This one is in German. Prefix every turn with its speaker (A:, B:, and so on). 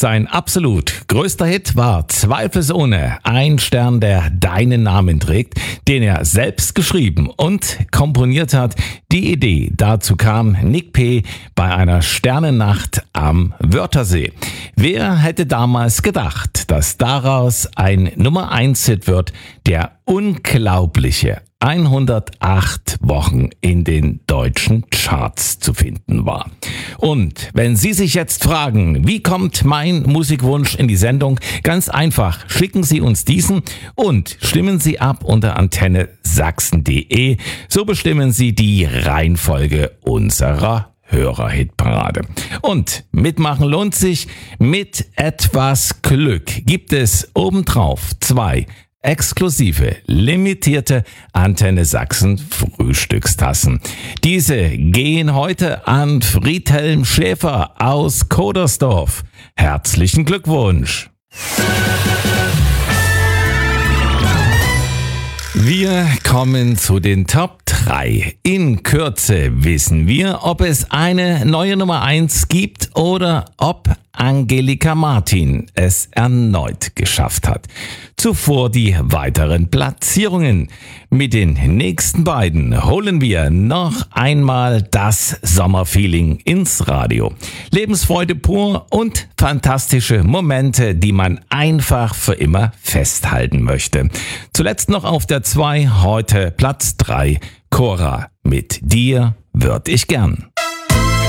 A: Sein absolut größter Hit war zweifelsohne Ein Stern, der deinen Namen trägt, den er selbst geschrieben und komponiert hat. Die Idee dazu kam Nick P. bei einer Sternennacht am Wörthersee. Wer hätte damals gedacht, dass daraus ein Nummer-1-Hit wird, der unglaubliche 108 Wochen in den deutschen Charts zu finden war. Und wenn Sie sich jetzt fragen, wie kommt mein Musikwunsch in die Sendung? Ganz einfach, schicken Sie uns diesen und stimmen Sie ab unter antenne-sachsen.de. So bestimmen Sie die Reihenfolge unserer Hörerhitparade. Und mitmachen lohnt sich. Mit etwas Glück gibt es obendrauf 2 exklusive, limitierte Antenne Sachsen Frühstückstassen. Diese gehen heute an Friedhelm Schäfer aus Kodersdorf. Herzlichen Glückwunsch! Wir kommen zu den Top 3. In Kürze wissen wir, ob es eine neue Nummer 1 gibt oder ob Angelika Martin es erneut geschafft hat. Zuvor die weiteren Platzierungen. Mit den nächsten beiden holen wir noch einmal das Sommerfeeling ins Radio. Lebensfreude pur und fantastische Momente, die man einfach für immer festhalten möchte. Zuletzt noch auf der 2, heute Platz 3, Cora mit Dir würd ich gern.